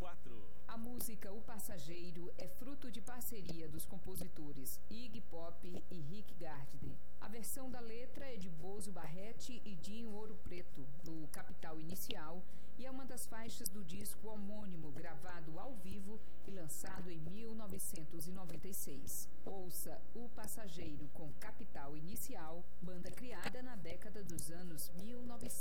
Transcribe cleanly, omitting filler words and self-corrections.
4. A música O Passageiro é fruto de parceria dos compositores Iggy Pop e Rick Gardner. A versão da letra é de Bozo Barretti e Dinho Ouro Preto, no Capital Inicial, e é uma das faixas do disco homônimo gravado ao vivo e lançado em 1996. Ouça O Passageiro com Capital Inicial, banda criada na década dos anos 1900.